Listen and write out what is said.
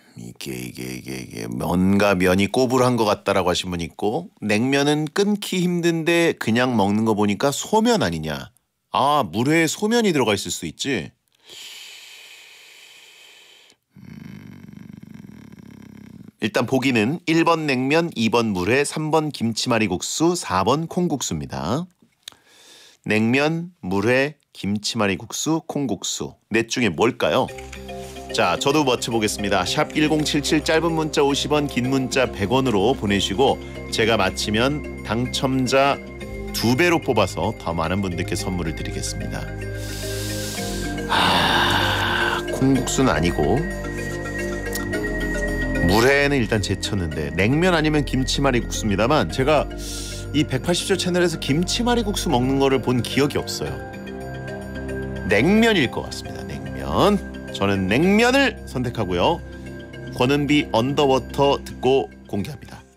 이게 뭔가 면이 꼬불한 것 같다라고 하신 분 있고, 냉면은 끊기 힘든데 그냥 먹는 거 보니까 소면 아니냐. 아, 물회에 소면이 들어가 있을 수 있지. 일단 보기는 1번 냉면, 2번 물회, 3번 김치말이국수, 4번 콩국수입니다. 냉면, 물회, 김치말이국수, 콩국수. 넷 중에 뭘까요? 자, 저도 맞춰보겠습니다. 샵 1077, 짧은 문자 50원, 긴 문자 100원으로 보내시고 제가 맞히면 당첨자 2배로 뽑아서 더 많은 분들께 선물을 드리겠습니다. 콩국수는 아니고, 물회는 일단 제쳤는데, 냉면 아니면 김치말이국수입니다만 제가 이 180조 채널에서 김치말이국수 먹는 거를 본 기억이 없어요. 냉면일 것 같습니다. 냉면. 저는 냉면을 선택하고요. 권은비 언더워터 듣고 공개합니다.